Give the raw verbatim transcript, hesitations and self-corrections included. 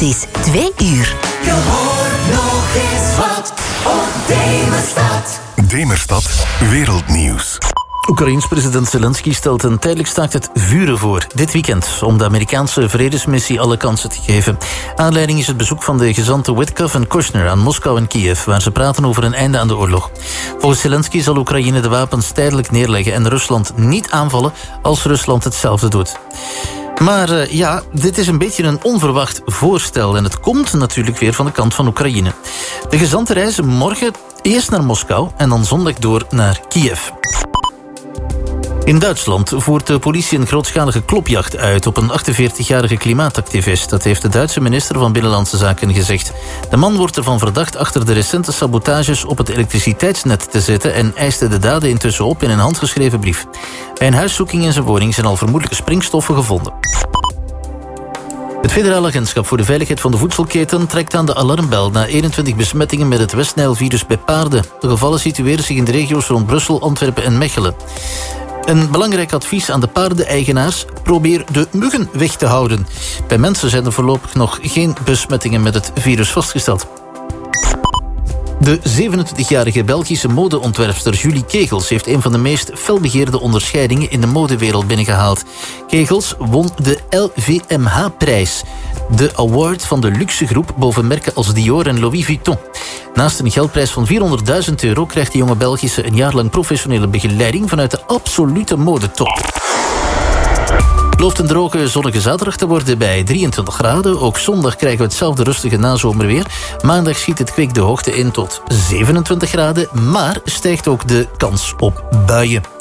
Het is twee uur. Je hoort nog eens wat op Demerstad. Demerstad Wereldnieuws. Oekraïens president Zelensky stelt een tijdelijk staakt het vuren voor dit weekend om de Amerikaanse vredesmissie alle kansen te geven. Aanleiding is het bezoek van de gezanten Witkoff en Kushner aan Moskou en Kiev, waar ze praten over een einde aan de oorlog. Volgens Zelensky zal Oekraïne de wapens tijdelijk neerleggen en Rusland niet aanvallen als Rusland hetzelfde doet. Maar uh, ja, dit is een beetje een onverwacht voorstel en het komt natuurlijk weer van de kant van Oekraïne. De gezanten reizen morgen eerst naar Moskou en dan zondag door naar Kiev. In Duitsland voert de politie een grootschalige klopjacht uit op een achtenveertigjarige klimaatactivist. Dat heeft de Duitse minister van Binnenlandse Zaken gezegd. De man wordt ervan verdacht achter de recente sabotages op het elektriciteitsnet te zetten en eiste de daden intussen op in een handgeschreven brief. Bij een huiszoeking in zijn woning zijn al vermoedelijke springstoffen gevonden. Het Federale Agentschap voor de Veiligheid van de Voedselketen trekt aan de alarmbel na eenentwintig besmettingen met het West-Nijl-virus bij paarden. De gevallen situeren zich in de regio's rond Brussel, Antwerpen en Mechelen. Een belangrijk advies aan de paardeneigenaars: probeer de muggen weg te houden. Bij mensen zijn er voorlopig nog geen besmettingen met het virus vastgesteld. De zevenentwintigjarige Belgische modeontwerpster Julie Kegels heeft een van de meest felbegeerde onderscheidingen in de modewereld binnengehaald. Kegels won de L V M H-prijs, de award van de luxegroep boven merken als Dior en Louis Vuitton. Naast een geldprijs van vierhonderdduizend euro krijgt de jonge Belgische een jaar lang professionele begeleiding vanuit de absolute modetop. Het belooft een droge, zonnige zaterdag te worden bij drieëntwintig graden. Ook zondag krijgen we hetzelfde rustige nazomerweer. Maandag schiet het kwik de hoogte in tot zevenentwintig graden, maar stijgt ook de kans op buien.